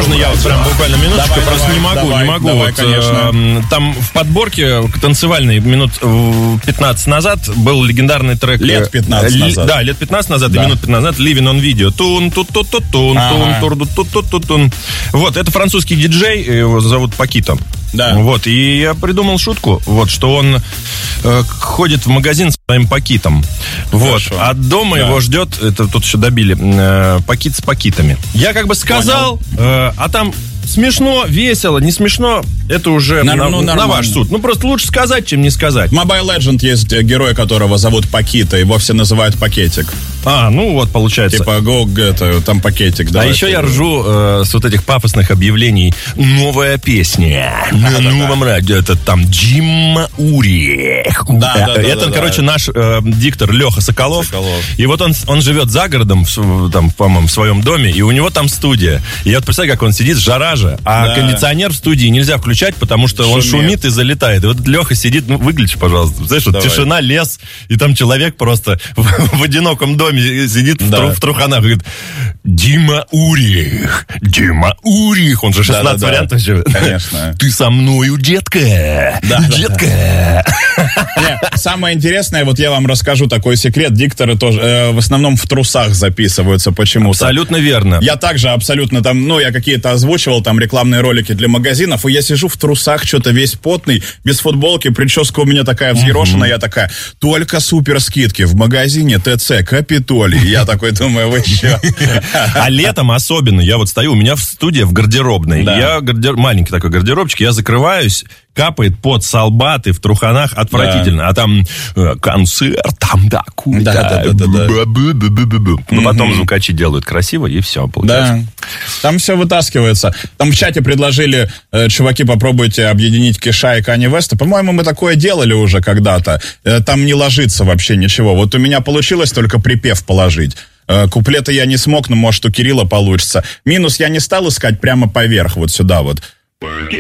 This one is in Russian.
можно я вот прям буквально минуточку, просто не могу. Давай, конечно. Там в подборке танцевальной минут 15 назад был легендарный трек. Лет 15 назад. Да, лет 15 назад и минут 15 назад Living on Video. Тун. Вот, это французский диджей, его зовут Пакито. Да. Вот, и я придумал шутку, вот, что он ходит в магазин с своим пакитом. Вот, а дома его ждет, это тут еще добили, пакит с пакитами. Я как бы сказал, а там смешно, весело, не смешно, это уже на ваш суд. Ну, просто лучше сказать, чем не сказать. В Mobile Legends есть герой, которого зовут Пакита, его все называют Пакетик. Ну вот, получается. Типа, там Пакетик. А еще я ржу с вот этих пафосных объявлений. Новая песня на новом радио. Это там Джима Ури. Это, короче, наш диктор Леха Соколов. И вот он живет за городом, там, по-моему, в своем доме, и у него там студия. И я вот представляю, как он сидит, жара же, а кондиционер в студии нельзя включать, потому что он шумит и залетает. И вот Леха сидит, выключи, пожалуйста. Знаешь, вот тишина, лес, и там человек просто в одиноком доме сидит в труханах и говорит: Дима Урих, он же 16 вариантов живет. Конечно. Ты со мною, детка. Детка. Самое интересное, вот я вам расскажу такой секрет. Дикторы тоже в основном в трусах записываются почему-то. Абсолютно верно. Я также абсолютно там, я какие-то озвучивал там рекламные ролики для магазинов, и я сижу в трусах, что-то весь потный, без футболки, прическа у меня такая взъерошенная, я такая: только супер скидки в магазине ТЦ Капитолий. Я такой думаю, вы что? А летом особенно, я вот стою, у меня в студии в гардеробной, маленький такой гардеробчик, я закрываюсь, капает пот со лба, ты в труханах, отвратительно. А там концерт, там такой. Да. Но потом звукачи делают красиво, и все, получается. Да. Там все вытаскивается. Там в чате предложили, чуваки, попробуйте объединить Кеша и Канье Веста. По-моему, мы такое делали уже когда-то. Там не ложится вообще ничего. Вот у меня получилось только припев положить. Куплеты я не смог, но, может, у Кирилла получится. Минус я не стал искать прямо поверх, вот сюда вот.